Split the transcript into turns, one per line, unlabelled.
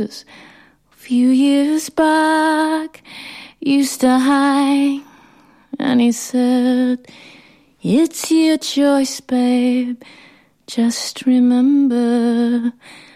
'cause a few years back used to hang, and he said, it's your choice, babe, just remember